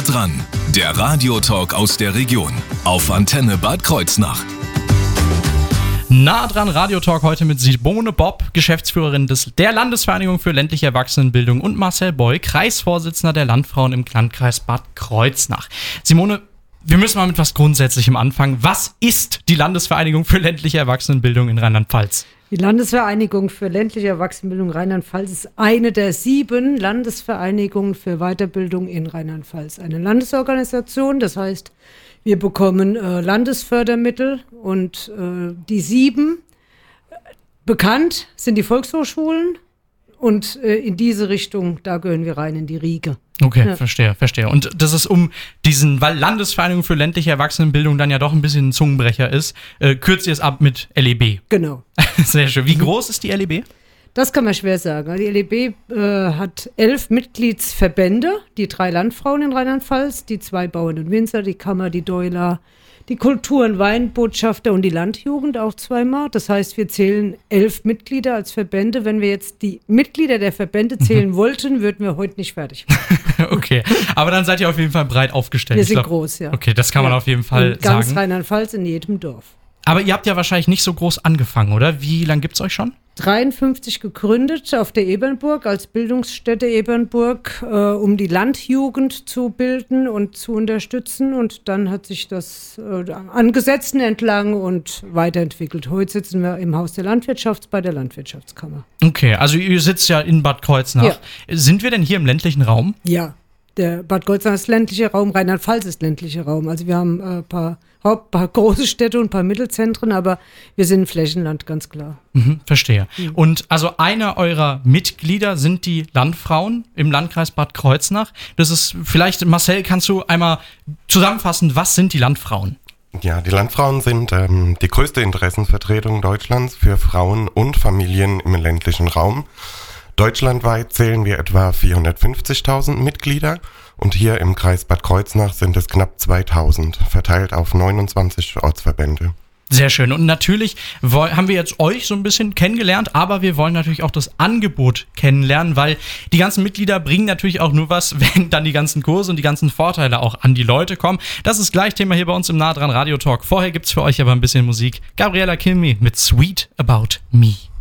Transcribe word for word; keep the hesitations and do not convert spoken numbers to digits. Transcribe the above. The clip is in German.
dran, der Radiotalk aus der Region auf Antenne Bad Kreuznach. Nah dran Radiotalk heute mit Simone Bopp, Geschäftsführerin des, der Landesvereinigung für ländliche Erwachsenenbildung, und Marcel Boy, Kreisvorsitzender der Landfrauen im Landkreis Bad Kreuznach. Simone, wir müssen mal mit was Grundsätzlichem anfangen. Was ist die Landesvereinigung für ländliche Erwachsenenbildung in Rheinland-Pfalz? Die Landesvereinigung für ländliche Erwachsenenbildung Rheinland-Pfalz ist eine der sieben Landesvereinigungen für Weiterbildung in Rheinland-Pfalz. Eine Landesorganisation, das heißt, wir bekommen äh, Landesfördermittel und äh, die sieben, bekannt sind die Volkshochschulen und äh, in diese Richtung, da gehören wir rein in die Riege. Okay, ja. verstehe, verstehe. Und das ist um diesen, weil Landesvereinigung für ländliche Erwachsenenbildung dann ja doch ein bisschen ein Zungenbrecher ist, äh, kürzt ihr es ab mit L E B. Genau. Sehr schön. Wie groß ist die L E B? Das kann man schwer sagen. Die L E B äh, hat elf Mitgliedsverbände, die drei Landfrauen in Rheinland-Pfalz, die zwei Bauern und Winzer, die Kammer, die Deuler, die Kultur- und Weinbotschafter und die Landjugend auch zweimal. Das heißt, wir zählen elf Mitglieder als Verbände. Wenn wir jetzt die Mitglieder der Verbände zählen mhm. wollten, würden wir heute nicht fertig machen. Okay, aber dann seid ihr auf jeden Fall breit aufgestellt. Wir sind glaub, groß, ja. Okay, das kann man ja. auf jeden Fall in ganz sagen. Rheinland-Pfalz, in jedem Dorf. Aber ihr habt ja wahrscheinlich nicht so groß angefangen, oder? Wie lange gibt's euch schon? dreiundfünfzig gegründet auf der Ebernburg als Bildungsstätte Ebernburg, äh, um die Landjugend zu bilden und zu unterstützen. Und dann hat sich das äh, an Gesetzen entlang und weiterentwickelt. Heute sitzen wir im Haus der Landwirtschaft bei der Landwirtschaftskammer. Okay, also ihr sitzt ja in Bad Kreuznach. Ja. Sind wir denn hier im ländlichen Raum? Ja, der Bad Kreuznach ist ländlicher Raum, Rheinland-Pfalz ist ländlicher Raum. Also wir haben ein äh, paar Haupt-, paar große Städte und ein paar Mittelzentren, aber wir sind ein Flächenland, ganz klar. Mhm, verstehe. Mhm. Und also einer eurer Mitglieder sind die Landfrauen im Landkreis Bad Kreuznach. Das ist vielleicht, Marcel, kannst du einmal zusammenfassen, was sind die Landfrauen? Ja, die Landfrauen sind ähm, die größte Interessenvertretung Deutschlands für Frauen und Familien im ländlichen Raum. Deutschlandweit zählen wir etwa vierhundertfünfzigtausend Mitglieder und hier im Kreis Bad Kreuznach sind es knapp zweitausend, verteilt auf neunundzwanzig Ortsverbände. Sehr schön. Und natürlich haben wir jetzt euch so ein bisschen kennengelernt, aber wir wollen natürlich auch das Angebot kennenlernen, weil die ganzen Mitglieder bringen natürlich auch nur was, wenn dann die ganzen Kurse und die ganzen Vorteile auch an die Leute kommen. Das ist gleich Thema hier bei uns im Nah dran Radio Talk. Vorher gibt's für euch aber ein bisschen Musik. Gabriella Kilmi mit Sweet About Me.